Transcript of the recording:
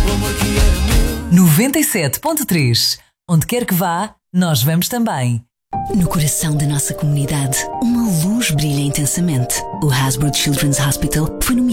97.3. Onde quer que vá, nós vamos também. No coração da nossa comunidade, uma luz brilha intensamente. O Hasbro Children's Hospital foi nomeado